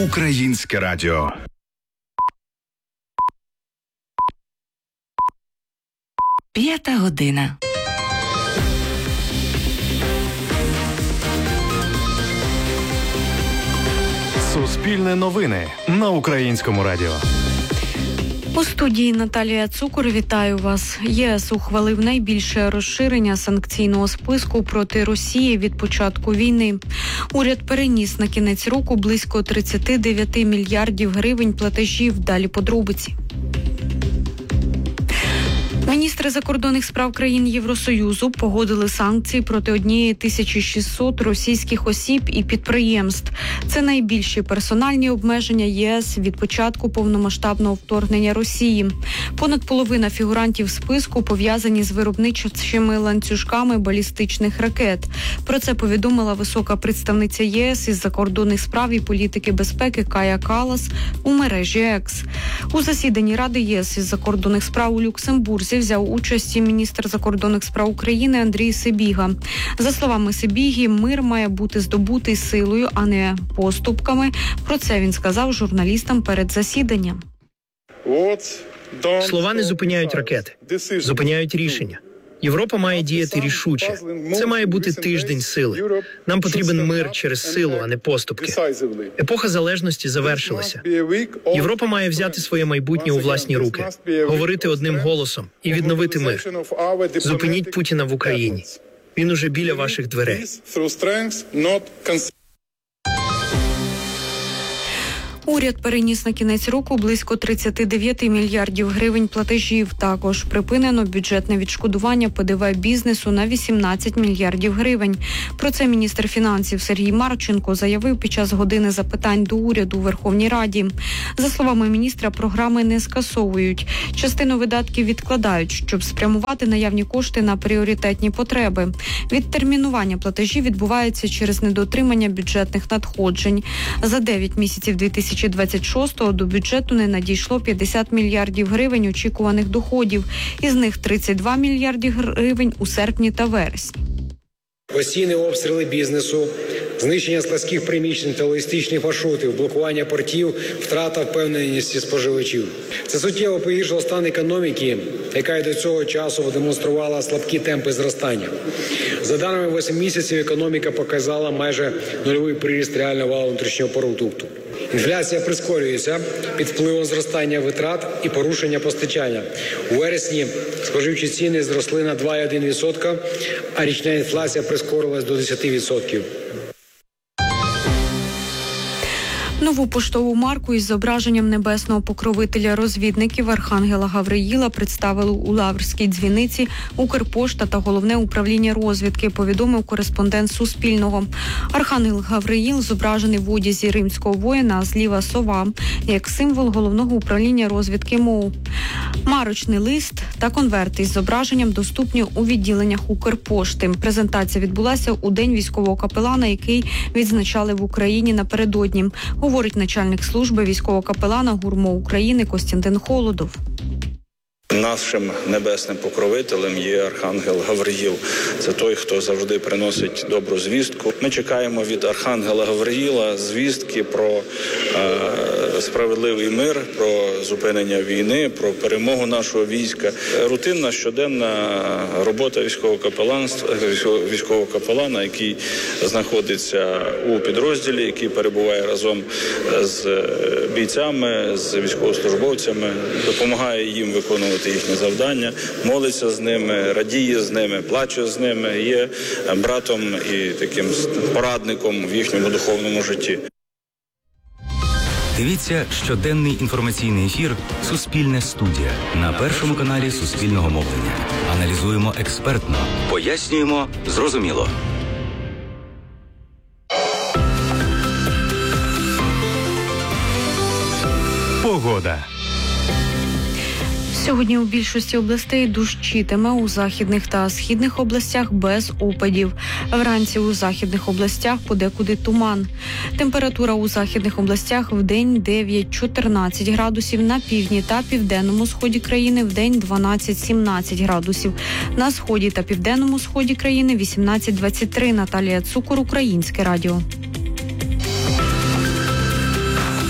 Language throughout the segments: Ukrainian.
Українське радіо. П'ята година. Суспільне новини на Українському радіо. У студії Наталія Цукор. Вітаю вас. ЄС ухвалив найбільше розширення санкційного списку проти Росії від початку війни. Уряд переніс на кінець року близько 39 мільярдів гривень платежів. Далі подробиці. Міністри закордонних справ країн Євросоюзу погодили санкції проти 1600 російських осіб і підприємств. Це найбільші персональні обмеження ЄС від початку повномасштабного вторгнення Росії. Понад половина фігурантів списку пов'язані з виробничими ланцюжками балістичних ракет. Про це повідомила висока представниця ЄС із закордонних справ і політики безпеки Кая Каллас у мережі X. У засіданні Ради ЄС із закордонних справ у Люксембурзі взяв участь і міністр закордонних справ України Андрій Сибіга. За словами Сибіги, мир має бути здобутий силою, а не поступками. Про це він сказав журналістам перед засіданням. Слова не зупиняють ракети, зупиняють рішення. Європа має діяти рішуче. Це має бути тиждень сили. Нам потрібен мир через силу, а не поступки. Епоха залежності завершилася. Європа має взяти своє майбутнє у власні руки, говорити одним голосом і відновити мир. Зупиніть Путіна в Україні. Він уже біля ваших дверей. Уряд переніс на кінець року близько 39 мільярдів гривень платежів. Також припинено бюджетне відшкодування ПДВ бізнесу на 18 мільярдів гривень. Про це міністр фінансів Сергій Марченко заявив під час години запитань до уряду у Верховній Раді. За словами міністра, програми не скасовують. Частину видатків відкладають, щоб спрямувати наявні кошти на пріоритетні потреби. Відтермінування платежів відбувається через недоотримання бюджетних надходжень. За 9 місяців 2026-го до бюджету не надійшло 50 мільярдів гривень очікуваних доходів. Із них 32 мільярдів гривень у серпні та вересні. Постійні обстріли бізнесу, знищення складських приміщень та логістичних маршрутів, блокування портів, втрата впевненості споживачів. Це суттєво погіршило стан економіки, яка й до цього часу демонструвала слабкі темпи зростання. За даними 8 місяців, економіка показала майже нульовий приріст реального валового внутрішнього продукту. Інфляція прискорюється під впливом зростання витрат і порушення постачання. У вересні споживчі ціни зросли на 2,1%, а річна інфляція прискорилась до 10%. Нову поштову марку із зображенням небесного покровителя розвідників Архангела Гавриїла представили у Лаврській дзвіниці Укрпошта та Головне управління розвідки, повідомив кореспондент Суспільного. Архангел Гавриїл зображений в одязі римського воїна, а зліва сова, як символ Головного управління розвідки МОУ. Марочний лист та конверти із зображенням доступні у відділеннях Укрпошти. Презентація відбулася у День військового капелана, який відзначали в Україні напередодні, говорить начальник служби військового капелана ГУРМО України Костянтин Холодов. Нашим небесним покровителем є Архангел Гавриїл. Це той, хто завжди приносить добру звістку. Ми чекаємо від Архангела Гавриїла звістки про справедливий мир, про зупинення війни, про перемогу нашого війська. Рутинна щоденна робота військового капелана, який знаходиться у підрозділі, який перебуває разом з бійцями, з військовослужбовцями, допомагає їм виконувати їхні завдання, молиться з ними, радіє з ними, плаче з ними, є братом і таким порадником в їхньому духовному житті. Дивіться щоденний інформаційний ефір «Суспільне студія» на Першому каналі Суспільного мовлення. Аналізуємо експертно, пояснюємо зрозуміло. Погода. Сьогодні у більшості областей дощитиме, у західних та східних областях без опадів. Вранці у західних областях подекуди туман. Температура у західних областях вдень 9-14 градусів, на півдні та південному сході країни вдень 12-17 градусів. На сході та південному сході країни 18-23. Наталія Цукор, Українське радіо.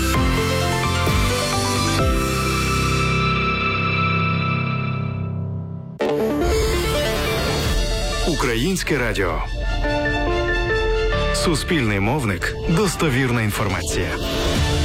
Українське радіо. Суспільний мовник. Достовірна інформація.